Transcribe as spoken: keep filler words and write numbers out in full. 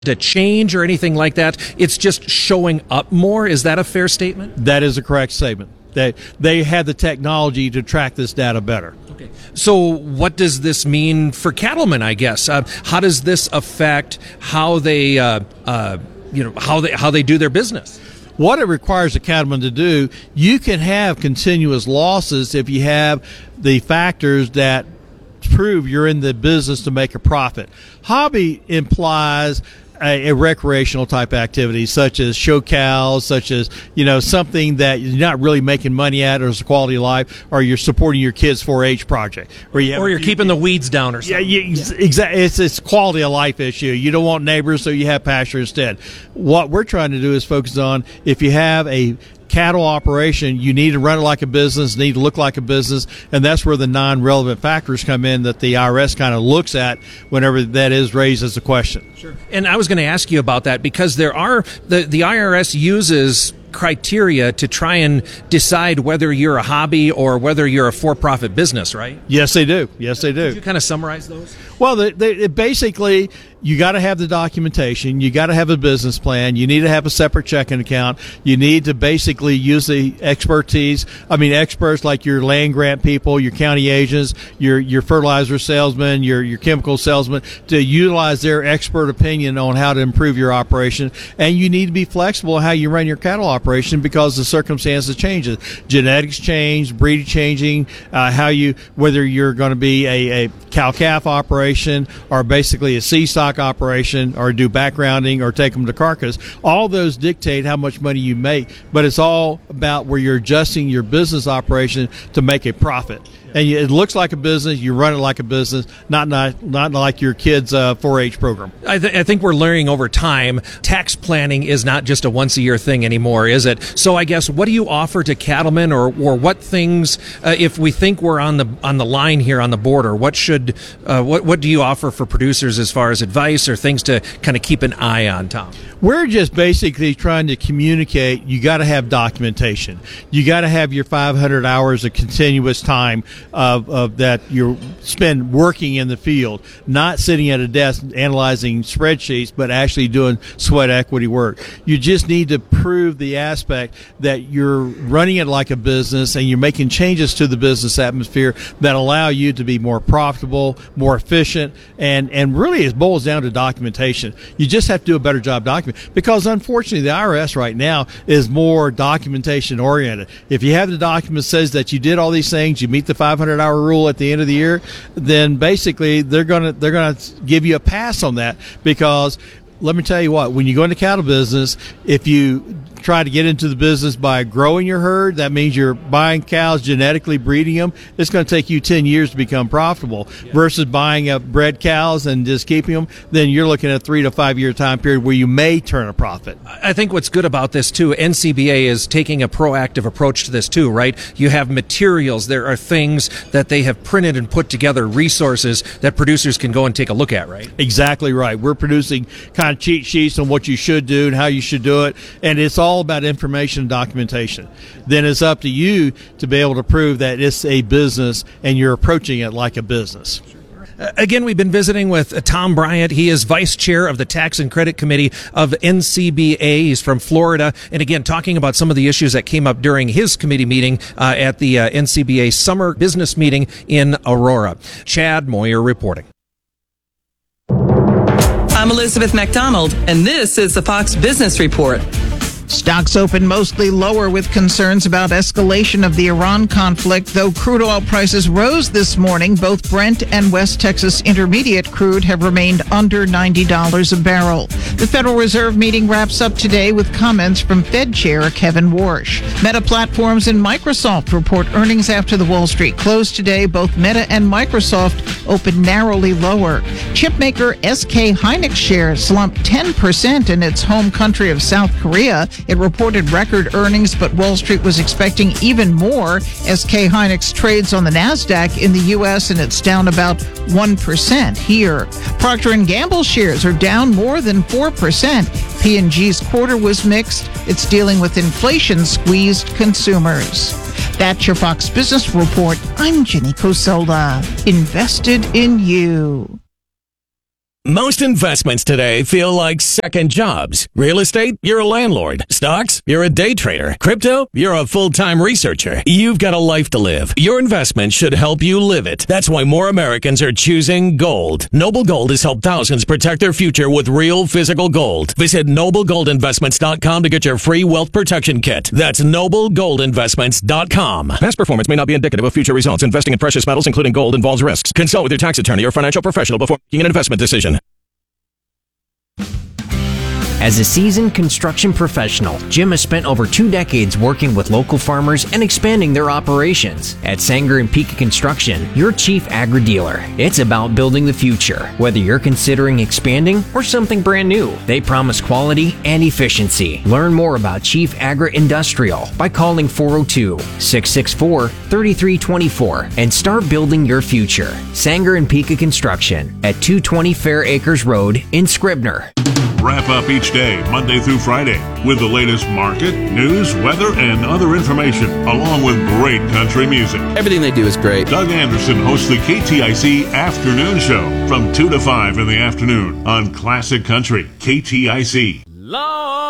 to change or anything like that. It's just showing up more. Is that a fair statement? That is a correct statement. They they have the technology to track this data better. Okay. So what does this mean for cattlemen, I guess? Uh, how does this affect how they uh, uh, you know how they how they do their business? What it requires a cattleman to do, you can have continuous losses if you have the factors that prove you're in the business to make a profit. Hobby implies a, a recreational type activity, such as show cows, such as, you know, something that you're not really making money at, or as a quality of life, or you're supporting your kids' four H project, or, you have, or you're you, keeping the weeds down, or something. Yeah, you, yeah. exactly. It's it's quality of life issue. You don't want neighbors, so you have pasture instead. What we're trying to do is focus on, if you have a cattle operation, you need to run it like a business, need to look like a business, and that's where the non-relevant factors come in that the I R S kind of looks at whenever that is raised as a question. Sure. And I was going to ask you about that, because there are the the I R S uses criteria to try and decide whether you're a hobby or whether you're a for-profit business, right? Yes, they do. Yes, they do. Could you kind of summarize those? Well, they, they, basically, you got to have the documentation. You got to have a business plan. You need to have a separate checking account. You need to basically use the expertise. I mean, experts like your land grant people, your county agents, your your fertilizer salesmen, your your chemical salesmen, to utilize their expert opinion on how to improve your operation. And you need to be flexible how you run your cattle operation, because the circumstances changes. Genetics change, breed changing, uh, how you whether you're going to be a, a cow calf operation or basically a C stock operation, or do backgrounding, or take them to carcass. All those dictate how much money you make, but it's all about where you're adjusting your business operation to make a profit. And you, it looks like a business, you run it like a business, not not, not like your kid's uh, four H program. I, th- I think we're learning over time, tax planning is not just a once-a-year thing anymore, is it? So I guess, what do you offer to cattlemen, or, or what things, uh, if we think we're on the on the line here on the border, what should uh, what what do you offer for producers as far as advice or things to kind of keep an eye on, Tom? We're just basically trying to communicate. You got to have documentation. You got to have your five hundred hours of continuous time of, of that you spend working in the field, not sitting at a desk analyzing spreadsheets, but actually doing sweat equity work. You just need to prove the aspect that you're running it like a business, and you're making changes to the business atmosphere that allow you to be more profitable, more efficient, and, and really it boils down to documentation. You just have to do a better job documenting. Because unfortunately, the I R S right now is more documentation oriented. If you have the document that says that you did all these things, you meet the five hundred hour rule at the end of the year, then basically they're gonna they're gonna give you a pass on that. Because let me tell you what, when you go into cattle business, if you try to get into the business by growing your herd, that means you're buying cows, genetically breeding them. It's going to take you ten years to become profitable. Yeah. Versus buying up bred cows and just keeping them, then you're looking at a three to five year time period where you may turn a profit. I think what's good about this too, N C B A is taking a proactive approach to this too, right? You have materials, there are things that they have printed and put together, resources that producers can go and take a look at, right? Exactly right. We're producing kind of cheat sheets on what you should do and how you should do it, and it's all about information and documentation. Then it's up to you to be able to prove that it's a business and you're approaching it like a business. Again, we've been visiting with Tom Bryant. He is vice chair of the Tax and Credit Committee of N C B A. He's from Florida. And again, talking about some of the issues that came up during his committee meeting uh, at the uh, N C B A Summer Business Meeting in Aurora. Chad Moyer reporting. I'm Elizabeth McDonald, and this is the Fox Business Report. Stocks open mostly lower with concerns about escalation of the Iran conflict, though crude oil prices rose this morning. Both Brent and West Texas Intermediate crude have remained under ninety dollars a barrel. The Federal Reserve meeting wraps up today with comments from Fed Chair Kevin Warsh. Meta Platforms and Microsoft report earnings after the Wall Street closed today. Both Meta and Microsoft opened narrowly lower. Chipmaker S K Hynix shares slumped ten percent in its home country of South Korea. It reported record earnings, but Wall Street was expecting even more. S K Hynix trades on the NASDAQ in the U S, and it's down about one percent here. Procter and Gamble shares are down more than four percent. P and G's quarter was mixed. It's dealing with inflation-squeezed consumers. That's your Fox Business Report. I'm Jenny Cosola. Invested in you. Most investments today feel like second jobs. Real estate, you're a landlord. Stocks, you're a day trader. Crypto, you're a full-time researcher. You've got a life to live. Your investment should help you live it. That's why more Americans are choosing gold. Noble Gold has helped thousands protect their future with real physical gold. Visit noble gold investments dot com to get your free wealth protection kit. That's noble gold investments dot com. Past performance may not be indicative of future results. Investing in precious metals, including gold, involves risks. Consult with your tax attorney or financial professional before making an investment decision. As a seasoned construction professional, Jim has spent over two decades working with local farmers and expanding their operations. At Sanger and Pika Construction, your chief agri-dealer. It's about building the future, whether you're considering expanding or something brand new. They promise quality and efficiency. Learn more about Chief Agri-Industrial by calling four oh two, six six four, three three two four and start building your future. Sanger and Pika Construction at two twenty Fair Acres Road in Scribner. Wrap up each day, Monday through Friday, with the latest market, news, weather, and other information, along with great country music. Everything they do is great. Doug Anderson hosts the K T I C Afternoon Show from two to five in the afternoon on Classic Country, K T I C. Lord.